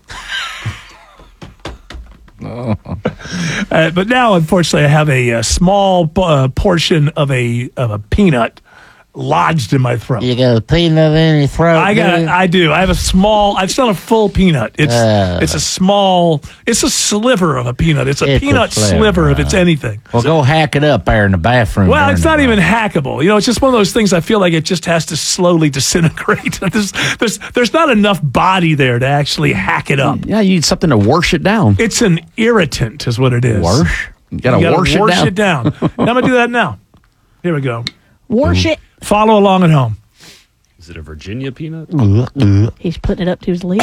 Speaker 2: But now, unfortunately, I have a small portion of a peanut lodged in my throat.
Speaker 9: You got a peanut in your throat?
Speaker 2: I do. I have a small. It's not a full peanut. It's a small. It's a sliver of a peanut. It's a peanut sliver if it's anything.
Speaker 17: Well, go hack it up there in the bathroom.
Speaker 2: Well, it's not even hackable. It's just one of those things. I feel like it just has to slowly disintegrate. There's not enough body there to actually hack it up.
Speaker 19: Yeah, you need something to wash it down.
Speaker 2: It's an irritant, is what it is.
Speaker 19: Wash? You gotta wash
Speaker 2: it down. I'm gonna do that now. Here we go.
Speaker 4: Wash it.
Speaker 2: Follow along at home.
Speaker 20: Is it a Virginia peanut?
Speaker 4: He's putting it up to his lips.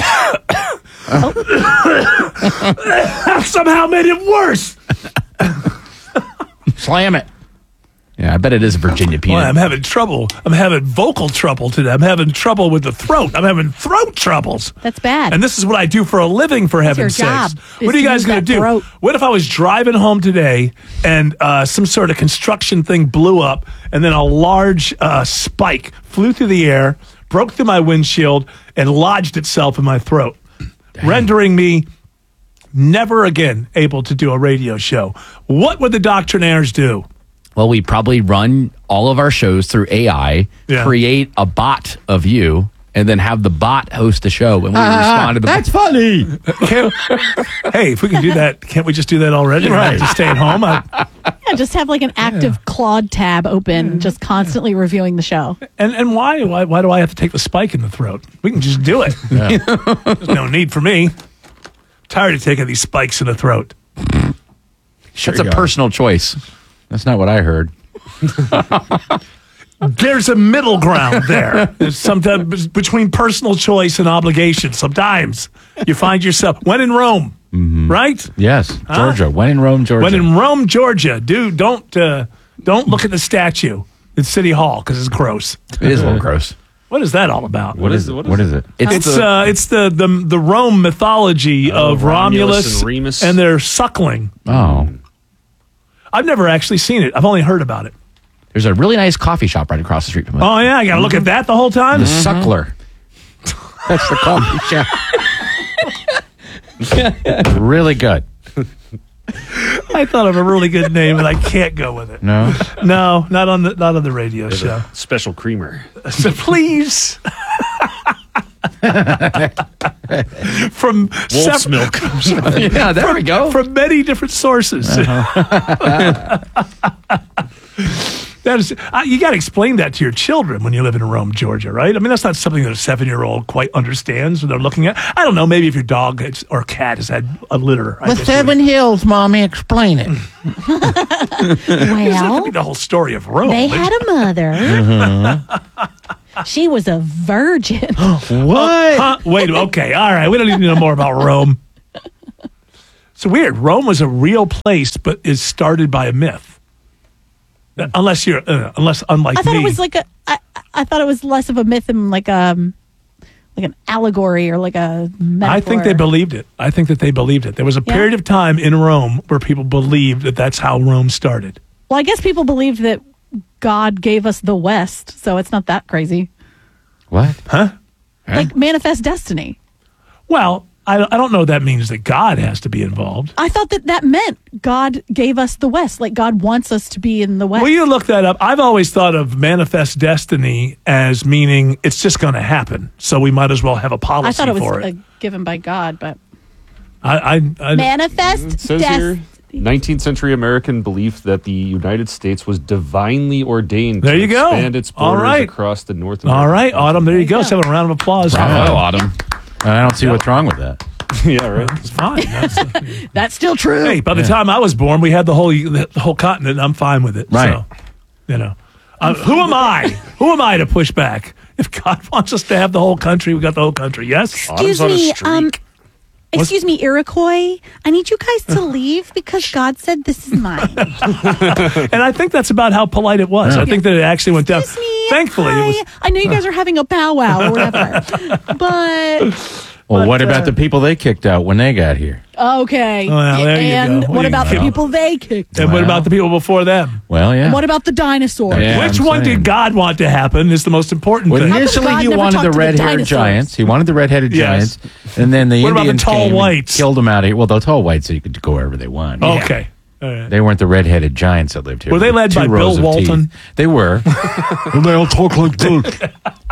Speaker 2: Somehow made it worse.
Speaker 17: Slam it.
Speaker 19: Yeah, I bet it is a Virginia peanut.
Speaker 2: Well, I'm having trouble. I'm having vocal trouble today. I'm having trouble with the throat. I'm having throat troubles.
Speaker 4: That's bad.
Speaker 2: And this is what I do for a living, for heaven's sakes. What are you guys going to do?
Speaker 4: Throat.
Speaker 2: What if I was driving home today and some sort of construction thing blew up and then a large spike flew through the air, broke through my windshield, and lodged itself in my throat, rendering me never again able to do a radio show? What would the Doctrinaires do?
Speaker 19: Well, we probably run all of our shows through AI, create a bot of you, and then have the bot host the show when we respond to the
Speaker 17: That's funny.
Speaker 2: Hey, if we can do that, can't we just do that already? Right. Just stay at home.
Speaker 4: Yeah, just have like an active Claude tab open, just constantly reviewing the show.
Speaker 2: And why do I have to take the spike in the throat? We can just do it. Yeah. There's no need for me. Tired of taking these spikes in the throat.
Speaker 19: That's a personal choice.
Speaker 17: That's not what I heard.
Speaker 2: There's a middle ground there. There's sometimes between personal choice and obligation. Sometimes you find yourself, when in Rome, right?
Speaker 17: Yes, Georgia. When in Rome, Georgia.
Speaker 2: When in Rome, Georgia. Dude, don't look at the statue at City Hall because it's gross.
Speaker 19: It is a little gross.
Speaker 2: What is that all about?
Speaker 17: What is it?
Speaker 2: It's the Rome mythology of Romulus
Speaker 20: and Remus
Speaker 2: and their suckling.
Speaker 17: Oh.
Speaker 2: I've never actually seen it. I've only heard about it.
Speaker 19: There's a really nice coffee shop right across the street from us.
Speaker 2: Oh, yeah? I got to look at that the whole time?
Speaker 19: The Suckler.
Speaker 17: That's the coffee shop. Really good.
Speaker 2: I thought of a really good name, and I can't go with it.
Speaker 17: No?
Speaker 2: No, not on the radio show.
Speaker 20: Special creamer.
Speaker 2: So please. From
Speaker 20: Wolf's milk.
Speaker 19: Yeah, there we go.
Speaker 2: From many different sources. That is, you got to explain that to your children when you live in Rome, Georgia, right? I mean, that's not something that a 7-year-old quite understands when they're looking at. I don't know. Maybe if your dog or cat has had a litter.
Speaker 9: The 7 Hills, Mommy, explain it.
Speaker 4: Well,
Speaker 2: the whole story of Rome.
Speaker 4: They had a mother. She was a virgin.
Speaker 2: What? Wait, okay. All right. We don't need to know more about Rome. It's weird. Rome was a real place, but is started by a myth. Unless unlike
Speaker 4: I thought
Speaker 2: me.
Speaker 4: it was like I thought it was less of a myth and like an allegory or like a metaphor.
Speaker 2: I think they believed it. I think that they believed it. There was a period of time in Rome where people believed that that's how Rome started.
Speaker 4: Well, I guess people believed that God gave us the West, so it's not that crazy.
Speaker 17: What?
Speaker 2: Huh?
Speaker 4: Like manifest destiny.
Speaker 2: Well, I don't know that means that God has to be involved.
Speaker 4: I thought that meant God gave us the West. Like God wants us to be in the West.
Speaker 2: Well, you look that up. I've always thought of manifest destiny as meaning it's just going to happen. So we might as well have a policy
Speaker 4: I thought it
Speaker 2: for
Speaker 4: was
Speaker 2: it.
Speaker 4: Given by God, but manifest
Speaker 20: it says here, 19th century American belief that the United States was divinely ordained
Speaker 2: there you
Speaker 20: to
Speaker 2: go.
Speaker 20: expand its borders across the North American
Speaker 2: All right, Autumn. There you go. Let's have a round of applause.
Speaker 17: Bravo, Autumn. I don't see what's wrong with that.
Speaker 20: Yeah, right.
Speaker 2: It's fine.
Speaker 4: That's still true.
Speaker 2: Hey, by the time I was born, we had the whole continent. I'm fine with it.
Speaker 17: Right.
Speaker 2: So, who am I? Who am I to push back? If God wants us to have the whole country, we got the whole country. Yes.
Speaker 4: Excuse me, Iroquois. I need you guys to leave because God said this is mine.
Speaker 2: And I think that's about how polite it was. I think that it actually went down. Thankfully, it was.
Speaker 4: I know you guys are having a powwow or whatever, but.
Speaker 17: Well, what about the people they kicked out when they got here?
Speaker 4: Okay.
Speaker 2: Well, there you
Speaker 4: and
Speaker 2: go.
Speaker 4: what about the people they kicked?
Speaker 2: And what about the people before them?
Speaker 17: Well, yeah.
Speaker 4: And what about the dinosaurs?
Speaker 17: Yeah,
Speaker 2: Which one did God want to happen is the most important thing.
Speaker 17: Initially, he wanted the red-haired giants. He wanted the red-headed giants. And then the
Speaker 2: What about the
Speaker 17: Indians
Speaker 2: tall
Speaker 17: came and
Speaker 2: whites?
Speaker 17: killed them out of here. Well, the tall whites, so you could go wherever they want.
Speaker 2: Okay. All right.
Speaker 17: They weren't the red-headed giants that lived here.
Speaker 2: Were they led by Bill Walton?
Speaker 17: They were.
Speaker 7: And they all talk like that.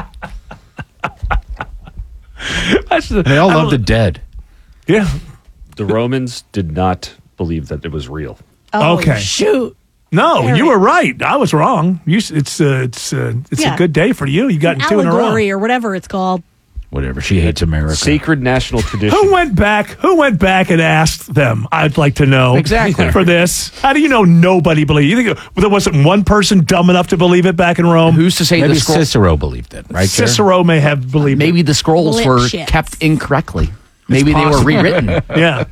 Speaker 17: They all love the dead.
Speaker 2: Yeah.
Speaker 20: The Romans did not believe that it was real.
Speaker 4: Oh,
Speaker 2: Okay.
Speaker 4: shoot.
Speaker 2: No,
Speaker 4: Eric.
Speaker 2: you were right. I was wrong. It's a good day for you. You got two in a row.
Speaker 4: Allegory or whatever it's called.
Speaker 17: Whatever. She hates America.
Speaker 20: Sacred national tradition.
Speaker 2: Who went back and asked them? I'd like to know.
Speaker 17: Exactly.
Speaker 2: For this. How do you know nobody believed? You think there wasn't one person dumb enough to believe it back in Rome?
Speaker 19: Who's to say
Speaker 17: Maybe
Speaker 19: the scroll?
Speaker 17: Cicero believed it, right? Jer?
Speaker 2: Cicero may have believed
Speaker 19: Maybe the scrolls
Speaker 4: Lip
Speaker 19: were
Speaker 4: shits.
Speaker 19: kept incorrectly. Maybe they were rewritten.
Speaker 2: it. Yeah.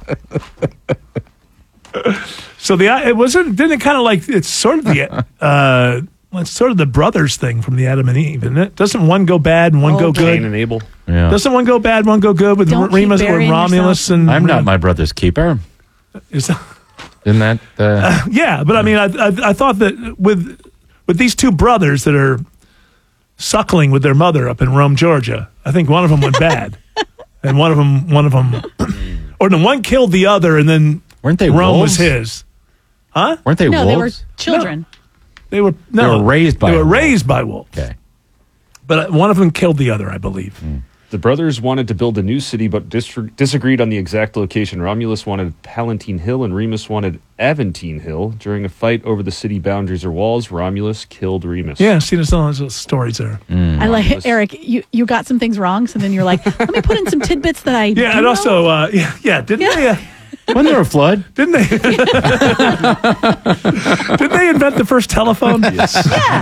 Speaker 2: So didn't it kind of like it's sort of the it's sort of the brothers thing from the Adam and Eve, isn't it? Doesn't one go bad and one go good?
Speaker 20: Cain and Abel.
Speaker 17: Yeah.
Speaker 2: Doesn't one go bad, one go good with
Speaker 4: Don't keep
Speaker 2: Remus or
Speaker 4: burying
Speaker 2: Romulus and
Speaker 17: I'm not my brother's keeper.
Speaker 2: Isn't
Speaker 17: that
Speaker 2: yeah, but I mean, I thought that with these two brothers that are suckling with their mother up in Rome, Georgia, I think one of them went bad, and one of them, or the one killed the other, and then
Speaker 17: weren't they
Speaker 2: Rome
Speaker 17: wolves?
Speaker 2: was his, huh?
Speaker 17: Weren't they
Speaker 4: No,
Speaker 17: wolves?
Speaker 4: they were children.
Speaker 2: They were
Speaker 17: raised by
Speaker 2: wolves.
Speaker 17: Okay.
Speaker 2: But one of them killed the other, I believe.
Speaker 20: The brothers wanted to build a new city, but disagreed on the exact location. Romulus wanted Palatine Hill, and Remus wanted Aventine Hill. During a fight over the city boundaries or walls, Romulus killed Remus.
Speaker 2: Yeah, see, there's all those stories there.
Speaker 4: I like Eric. You got some things wrong, so then you're like, let me put in some tidbits that I.
Speaker 2: Yeah, and also, didn't they?
Speaker 17: Wasn't there a flood?
Speaker 2: Didn't they? Didn't they invent the first telephone?
Speaker 20: Yes.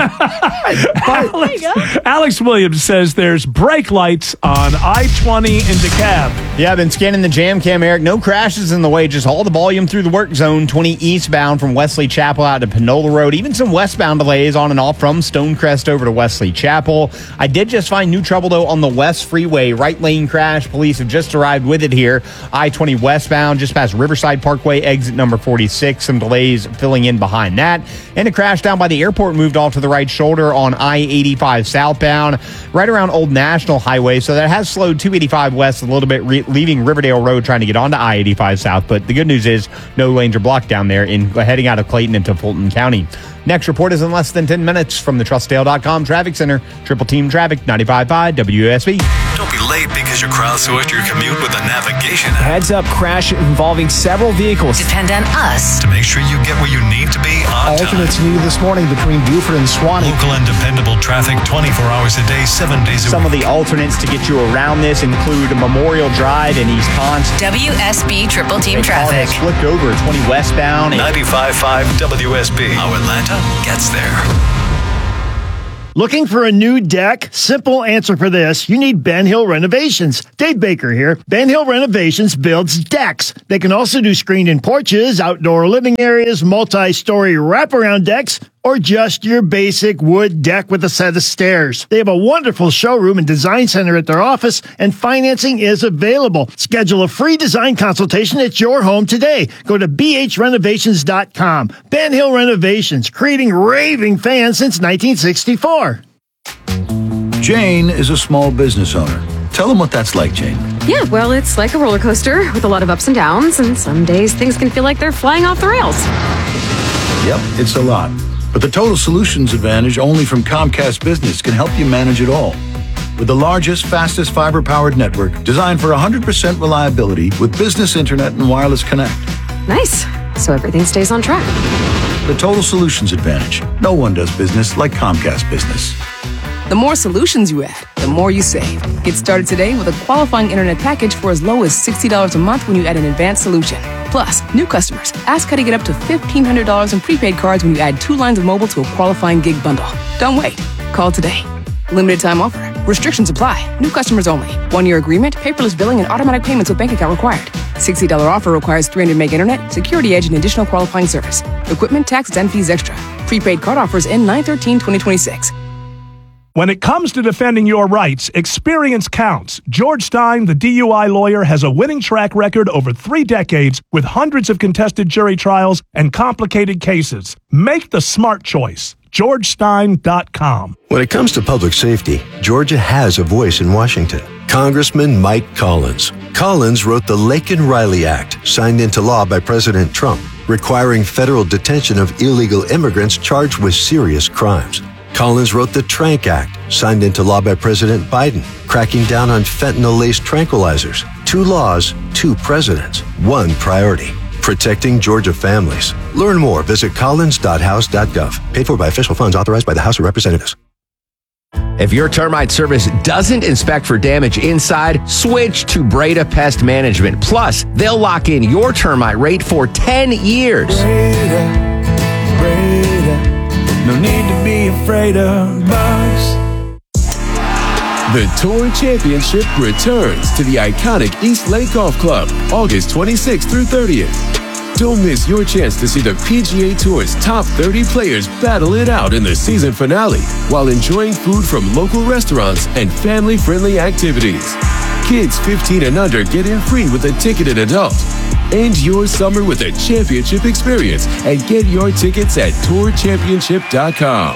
Speaker 2: Alex Williams says there's brake lights on I-20 in DeKalb.
Speaker 6: Yeah, I've been scanning the jam cam, Eric. No crashes in the way, just all the volume through the work zone. 20 eastbound from Wesley Chapel out to Panola Road. Even some westbound delays on and off from Stonecrest over to Wesley Chapel. I did just find new trouble, though, on the West Freeway. Right lane crash. Police have just arrived with it here. I-20 westbound, just past Riverside Parkway, exit number 46. Some delays filling in behind that. And a crash down by the airport moved off to the right shoulder on I-85 southbound, right around Old National Highway. So that has slowed 285 west a little bit, leaving Riverdale Road trying to get onto I-85 south. But the good news is no lanes are blocked down there heading out of Clayton into Fulton County. Next report is in less than 10 minutes from the TrustDale.com Traffic Center. Triple Team Traffic, 95.5 WSB.
Speaker 5: Don't be late because you crowdsourced your commute with a navigation app.
Speaker 8: Heads up crash involving several vehicles.
Speaker 22: Depend on us
Speaker 5: To make sure you get where you need to be on time.
Speaker 8: Alternates needed this morning between Buford and Swanee.
Speaker 5: Local and dependable traffic 24 hours a day, 7 days a week.
Speaker 6: Some of the alternates to get you around this include Memorial Drive in East Ponce.
Speaker 22: WSB Triple Team Traffic.
Speaker 6: Flipped over 20 westbound.
Speaker 5: 95.5 WSB. How Atlanta gets there.
Speaker 10: Looking for a new deck? Simple answer for this. You need Ben Hill Renovations. Dave Baker here. Ben Hill Renovations builds decks. They can also do screened-in porches, outdoor living areas, multi-story wraparound decks, or just your basic wood deck with a set of stairs. They have a wonderful showroom and design center at their office, and financing is available. Schedule a free design consultation at your home today. Go to bhrenovations.com. Ben Hill Renovations, creating raving fans since 1964.
Speaker 21: Jane is a small business owner. Tell them what that's like, Jane.
Speaker 23: Yeah, well, it's like a roller coaster with a lot of ups and downs, and some days things can feel like they're flying off the rails.
Speaker 21: Yep, it's a lot. But the Total Solutions Advantage only from Comcast Business can help you manage it all. With the largest, fastest fiber-powered network designed for 100% reliability with business internet and wireless connect.
Speaker 23: Nice. So everything stays on track.
Speaker 21: The Total Solutions Advantage. No one does business like Comcast Business.
Speaker 1: The more solutions you add, the more you save. Get started today with a qualifying internet package for as low as $60 a month when you add an advanced solution. Plus, new customers, ask how to get up to $1,500 in prepaid cards when you add 2 lines of mobile to a qualifying gig bundle. Don't wait. Call today. Limited time offer. Restrictions apply. New customers only. 1-year agreement, paperless billing, and automatic payments with bank account required. $60 offer requires 300 meg internet, security edge, and additional qualifying service. Equipment, taxes, and fees extra. Prepaid card offers end 9/13/2026.
Speaker 2: When it comes to defending your rights, experience counts. George Stein, the DUI lawyer, has a winning track record over 3 decades with hundreds of contested jury trials and complicated cases. Make the smart choice. GeorgeStein.com.
Speaker 12: When it comes to public safety, Georgia has a voice in Washington. Congressman Mike Collins. Collins wrote the Laken-Riley Act, signed into law by President Trump, requiring federal detention of illegal immigrants charged with serious crimes. Collins wrote the Trank Act, signed into law by President Biden, cracking down on fentanyl-laced tranquilizers. 2 laws, 2 presidents, 1 priority. Protecting Georgia families. Learn more. Visit collins.house.gov. Paid for by official funds authorized by the House of Representatives.
Speaker 13: If your termite service doesn't inspect for damage inside, switch to Breda Pest Management. Plus, they'll lock in your termite rate for 10 years.
Speaker 24: Breda. No need to be afraid of bugs. The Tour Championship returns to the iconic East Lake Golf Club, August 26th through 30th. Don't miss your chance to see the PGA Tour's top 30 players battle it out in the season finale while enjoying food from local restaurants and family-friendly activities. Kids 15 and under get in free with a ticketed adult. End your summer with a championship experience and get your tickets at tourchampionship.com.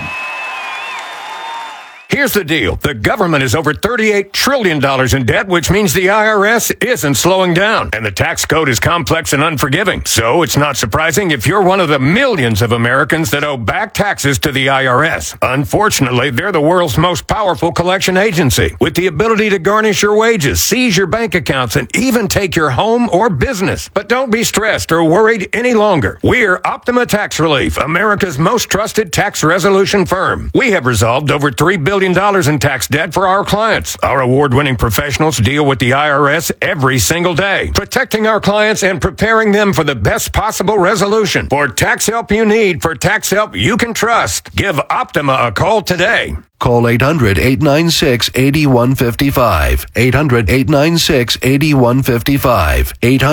Speaker 25: Here's the deal. The government is over $38 trillion in debt, which means the IRS isn't slowing down. And the tax code is complex and unforgiving. So it's not surprising if you're one of the millions of Americans that owe back taxes to the IRS. Unfortunately, they're the world's most powerful collection agency, with the ability to garnish your wages, seize your bank accounts, and even take your home or business. But don't be stressed or worried any longer. We're Optima Tax Relief, America's most trusted tax resolution firm. We have resolved over $3 billion in tax debt for our clients. Our award-winning professionals deal with the IRS every single day, protecting our clients and preparing them for the best possible resolution. For tax help you need, for tax help you can trust, give Optima a call today.
Speaker 26: Call 800-896-8155. 800-896-8155.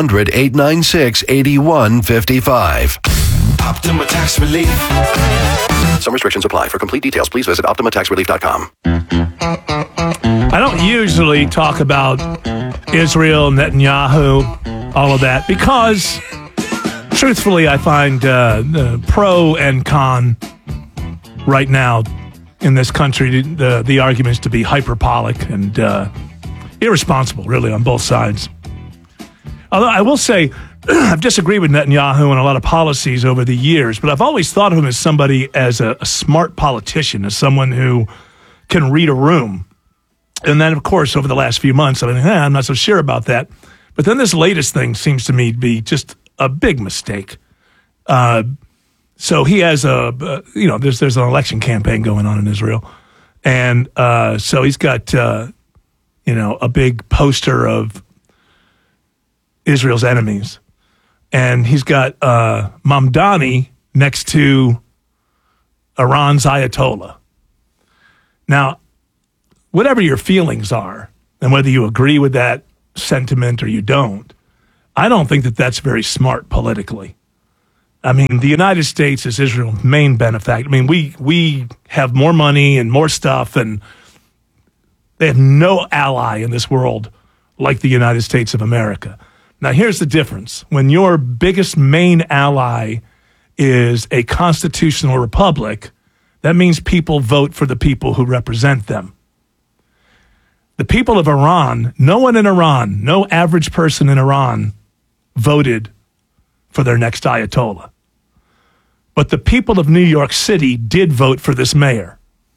Speaker 26: 800-896-8155.
Speaker 24: Optima Tax Relief.
Speaker 26: Some restrictions apply. For complete details, please visit OptimaTaxRelief.com.
Speaker 2: I don't usually talk about Israel, Netanyahu, all of that, because truthfully, I find pro and con right now in this country, the arguments to be hyperbolic and irresponsible, really, on both sides. Although I will say, I've disagreed with Netanyahu on a lot of policies over the years, but I've always thought of him as somebody, as a smart politician, as someone who can read a room. And then, of course, over the last few months, I'm not so sure about that. But then this latest thing seems to me to be just a big mistake. So he has there's an election campaign going on in Israel. And so he's got, a big poster of Israel's enemies. And he's got Mamdani next to Iran's Ayatollah. Now, whatever your feelings are, and whether you agree with that sentiment or you don't, I don't think that that's very smart politically. I mean, the United States is Israel's main benefactor. I mean, we have more money and more stuff, and they have no ally in this world like the United States of America. Now, here's the difference. When your biggest main ally is a constitutional republic, that means people vote for the people who represent them. The people of Iran, no one in Iran, no average person in Iran voted for their next Ayatollah. But the people of New York City did vote for this mayor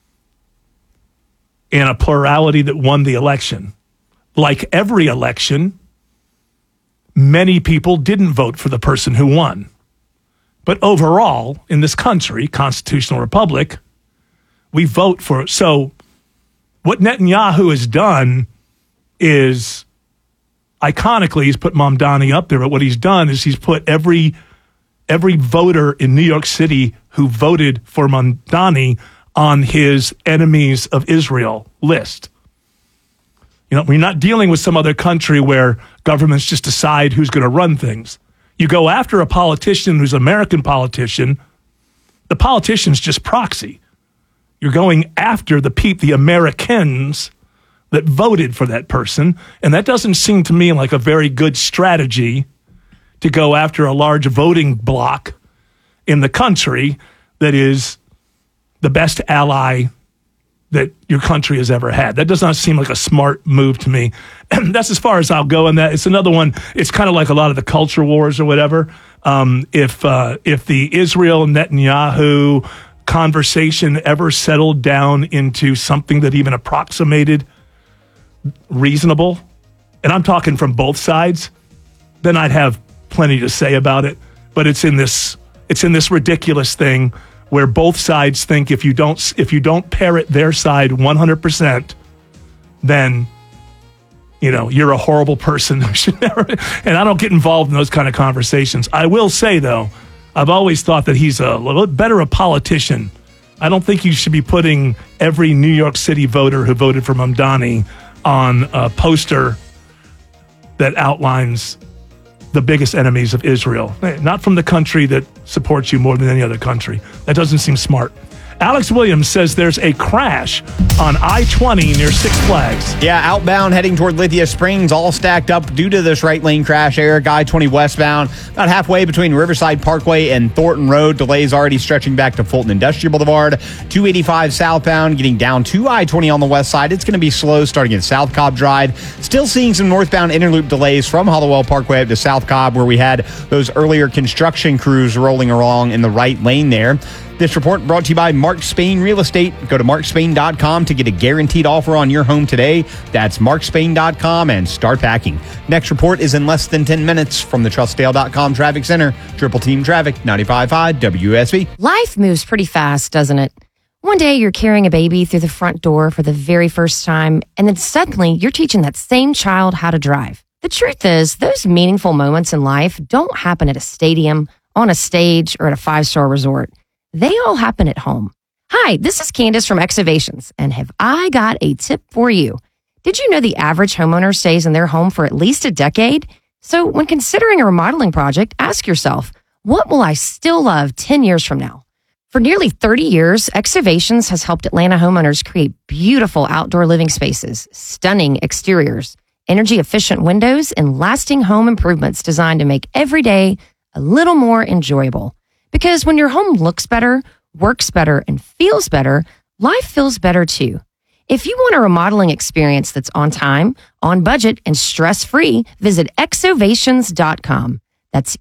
Speaker 2: in a plurality that won the election. Like every election, many people didn't vote for the person who won. But overall, in this country, constitutional republic, we vote for. So what Netanyahu has done is, iconically, he's put Mamdani up there, but what he's done is he's put every voter in New York City who voted for Mamdani on his enemies of Israel list. You know, we're not dealing with some other country where governments just decide who's going to run things. You go after a politician who's an American politician, the politician's just proxy. You're going after the Americans that voted for that person, and that doesn't seem to me like a very good strategy to go after a large voting bloc in the country that is the best ally that your country has ever had. That does not seem like a smart move to me. That's as far as I'll go in that. It's another one. It's kind of like a lot of the culture wars or whatever. If the Israel Netanyahu conversation ever settled down into something that even approximated reasonable, and I'm talking from both sides, then I'd have plenty to say about it. But it's in this ridiculous thing where both sides think if you don't parrot their side 100%, then you're a horrible person who should never. And I don't get involved in those kind of conversations. I will say though, I've always thought that he's a little bit better a politician. I don't think you should be putting every New York City voter who voted for Mamdani on a poster that outlines the biggest enemies of Israel, not from the country that supports you more than any other country. That doesn't seem smart. Alex Williams says there's a crash on I-20 near Six Flags.
Speaker 6: Yeah, outbound heading toward Lithia Springs, all stacked up due to this right lane crash. Eric, I-20 westbound, about halfway between Riverside Parkway and Thornton Road. Delays already stretching back to Fulton Industrial Boulevard. 285 southbound, getting down to I-20 on the west side. It's going to be slow starting at South Cobb Drive. Still seeing some northbound interloop delays from Hollowell Parkway up to South Cobb, where we had those earlier construction crews rolling along in the right lane there. This report brought to you by Mark Spain Real Estate. Go to markspain.com to get a guaranteed offer on your home today. That's markspain.com and start packing. Next report is in less than 10 minutes from the TrustDale.com Traffic Center. Triple Team Traffic, 95.5 WSB.
Speaker 23: Life moves pretty fast, doesn't it? One day you're carrying a baby through the front door for the very first time, and then suddenly you're teaching that same child how to drive. The truth is, those meaningful moments in life don't happen at a stadium, on a stage, or at a 5-star resort. They all happen at home. Hi, this is Candace from Excavations, and have I got a tip for you? Did you know the average homeowner stays in their home for at least a decade? So when considering a remodeling project, ask yourself, what will I still love 10 years from now? For nearly 30 years, Excavations has helped Atlanta homeowners create beautiful outdoor living spaces, stunning exteriors, energy-efficient windows, and lasting home improvements designed to make every day a little more enjoyable. Because when your home looks better, works better, and feels better, life feels better too. If you want a remodeling experience that's on time, on budget, and stress-free, visit exovations.com. That's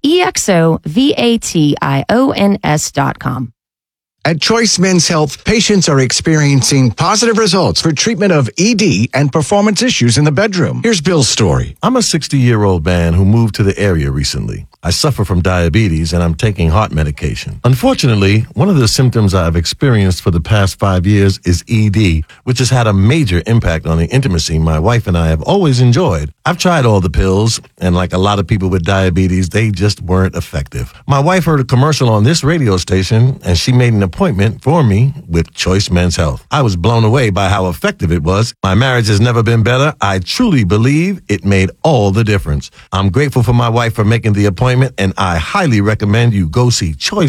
Speaker 23: EXOVATIONS.com.
Speaker 3: At Choice Men's Health, patients are experiencing positive results for treatment of ED and performance issues in the bedroom. Here's Bill's story.
Speaker 11: I'm a 60-year-old man who moved to the area recently. I suffer from diabetes and I'm taking heart medication. Unfortunately, one of the symptoms I've experienced for the past 5 years is ED, which has had a major impact on the intimacy my wife and I have always enjoyed. I've tried all the pills, and like a lot of people with diabetes, they just weren't effective. My wife heard a commercial on this radio station, and she made an appointment for me with Choice Men's Health. I was blown away by how effective it was. My marriage has never been better. I truly believe it made all the difference. I'm grateful for my wife for making the appointment, and I highly recommend you go see Choice